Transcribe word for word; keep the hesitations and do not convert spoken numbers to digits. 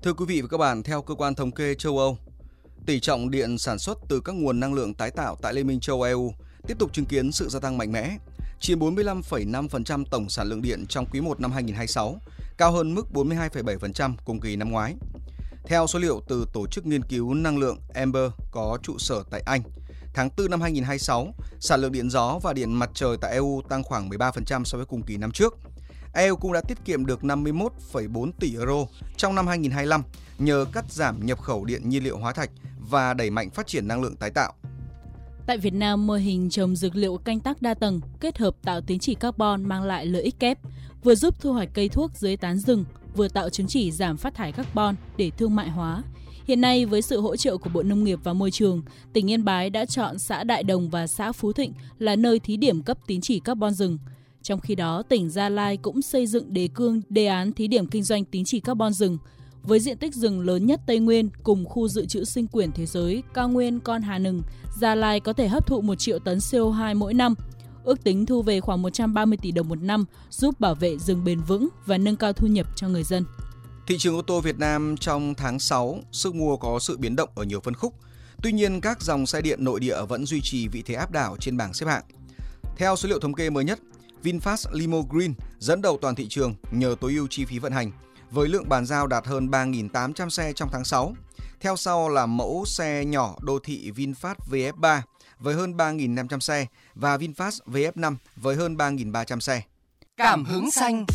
Thưa quý vị và các bạn, theo cơ quan thống kê châu Âu, tỷ trọng điện sản xuất từ các nguồn năng lượng tái tạo tại Liên minh châu E U tiếp tục chứng kiến sự gia tăng mạnh mẽ, chiếm bốn mươi lăm phẩy năm phần trăm tổng sản lượng điện trong quý một năm hai nghìn không trăm hai mươi sáu, cao hơn mức bốn mươi hai phẩy bảy phần trăm cùng kỳ năm ngoái. Theo số liệu từ Tổ chức Nghiên cứu Năng lượng Amber có trụ sở tại Anh, tháng tư năm hai nghìn không trăm hai mươi sáu, sản lượng điện gió và điện mặt trời tại E U tăng khoảng mười ba phần trăm so với cùng kỳ năm trước. E U cũng đã tiết kiệm được năm mươi mốt phẩy bốn tỷ euro trong năm hai nghìn không trăm hai mươi lăm nhờ cắt giảm nhập khẩu điện nhiên liệu hóa thạch và đẩy mạnh phát triển năng lượng tái tạo. Tại Việt Nam, mô hình trồng dược liệu canh tác đa tầng kết hợp tạo tín chỉ carbon mang lại lợi ích kép, vừa giúp thu hoạch cây thuốc dưới tán rừng, vừa tạo chứng chỉ giảm phát thải carbon để thương mại hóa. Hiện nay, với sự hỗ trợ của Bộ Nông nghiệp và Môi trường, tỉnh Yên Bái đã chọn xã Đại Đồng và xã Phú Thịnh là nơi thí điểm cấp tín chỉ carbon rừng. Trong khi đó, tỉnh Gia Lai cũng xây dựng đề cương đề án thí điểm kinh doanh tín chỉ carbon rừng. Với diện tích rừng lớn nhất Tây Nguyên cùng khu dự trữ sinh quyển thế giới cao nguyên Con Hà Nừng, Gia Lai có thể hấp thụ một triệu tấn xê o hai mỗi năm. Ước tính thu về khoảng một trăm ba mươi tỷ đồng một năm, giúp bảo vệ rừng bền vững và nâng cao thu nhập cho người dân. Thị trường ô tô Việt Nam trong tháng sáu, sức mua có sự biến động ở nhiều phân khúc. Tuy nhiên, các dòng xe điện nội địa vẫn duy trì vị thế áp đảo trên bảng xếp hạng. Theo số liệu thống kê mới nhất, VinFast Limo Green dẫn đầu toàn thị trường nhờ tối ưu chi phí vận hành, với lượng bàn giao đạt hơn ba nghìn tám trăm xe trong tháng sáu. Theo sau là mẫu xe nhỏ đô thị VinFast vê ép ba với hơn ba nghìn năm trăm xe và VinFast vê ép năm với hơn ba nghìn ba trăm xe. Cảm hứng xanh.